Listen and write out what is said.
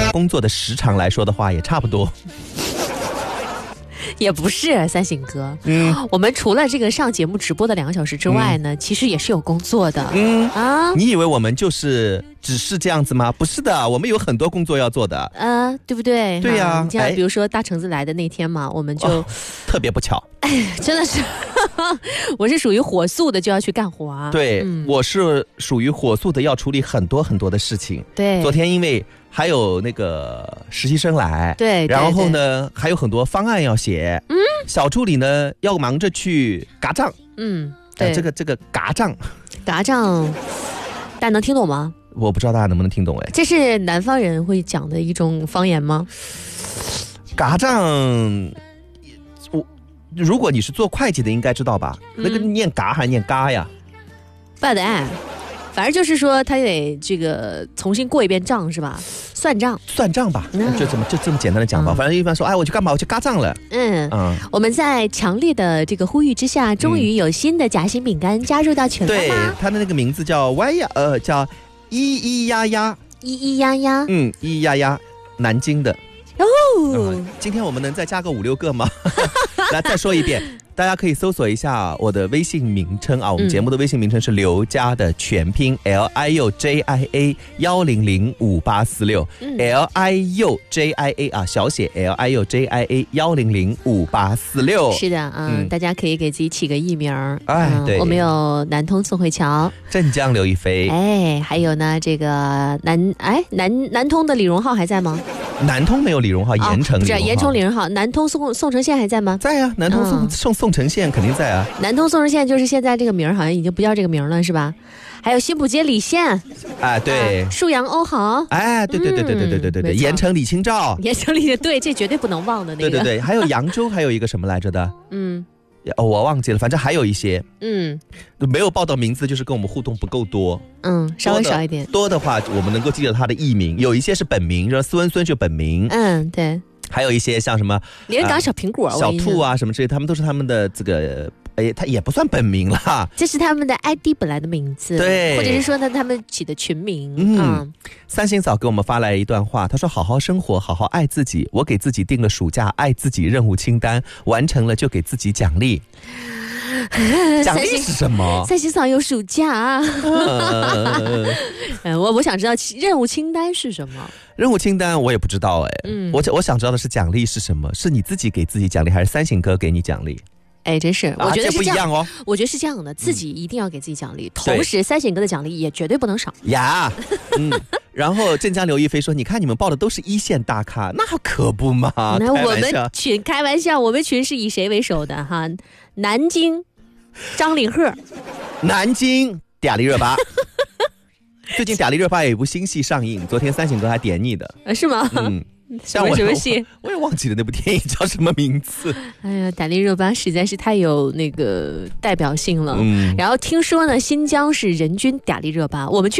工作的时长来说的话，也差不多。 也不是三省哥，我们除了这个上节目直播的2个小时之外呢，其实也是有工作的。 你以为我们就是只是这样子吗？不是的，我们有很多工作要做的。 对不对？ 对呀， 你像比如说大橙子来的那天嘛，我们就特别不巧。 真的是，我是属于火速的就要去干活啊。 对，我是属于火速的要处理很多很多的事情。 对， 昨天因为还有那个实习生来， 对， 然后呢还有很多方案要写，小助理呢要忙着去嘎账，对，这个嘎账， 大家能听懂吗？ 我不知道大家能不能听懂哎。 这是南方人会讲的一种方言吗？ 嘎账，如果你是做会计的应该知道吧？那个念嘎还是念嘎呀？ 不得，反正就是说他得这个重新过一遍账是吧？算账吧，就这么简单的讲吧。反正一般说，我去干嘛？我去嘎账了。我们在强烈的这个呼吁之下，终于有新的夹心饼干加入到群了吗？ 对，它的那个名字叫叫咿咿呀呀，咿咿呀呀，南京的。今天我们能再加个5-6个吗？来，再说一遍，大家可以搜索一下我的微信名称啊，我们节目的微信名称是刘佳的全拼 LIUJIA 1005846 LIUJIA 小写 LIUJIA 1005846。 是的，大家可以给自己起个艺名。 对， 我们有南通宋慧乔、 镇江刘亦菲， 还有呢这个南通的李荣浩还在吗？ 南通没有李荣浩，盐城不是盐城李荣浩。南通宋承宪还在吗？ 在啊，南通宋承宪肯定在啊。 南通宋承宪就是现在这个名好像已经不叫这个名了，是吧？还有新浦街李现， 对， 沭阳欧豪， 对，盐城李清照， 对，这绝对不能忘的那个。 对，还有扬州还有一个什么来着的？我忘记了，反正还有一些，没有报道名字，就是跟我们互动不够多， 稍微少一点。 多的话，我们能够记得他的艺名，有一些是本名，就是斯文孙就本名， 对。 还有一些像什么连港小苹果、 小兔啊什么之类，他们都是他们的这个，他也不算本名啦， 这是他们的 ID 本来的名字， 对， 或者是说呢他们起的群名。 三星嫂给我们发来一段话，她说：“好好生活，好好爱自己。我给自己定了暑假爱自己任务清单，完成了就给自己奖励。”奖励是什么？ 三星嫂有暑假我想知道任务清单是什么。 任务清单我也不知道我想知道的是奖励是什么？是你自己给自己奖励，还是三省哥给你奖励？ 真是，我觉得是不一样哦。 我觉得是这样的，自己一定要给自己奖励，同时三省哥的奖励也绝对不能少呀。然后镇江刘亦菲说：“你看你们报的都是一线大咖，那可不嘛。” 那我们群开玩笑，我们群是以谁为首的哈？南京张凌赫， 南京嗲丽热巴。最近嗲丽热巴有一部新戏上映，昨天三省哥还点你的， 是吗？像什么戏？ 我也忘记了那部电影叫什么名字。 哎呀，嗲丽热巴实在是太有那个代表性了。然后听说呢，新疆是人均嗲丽热巴，我们去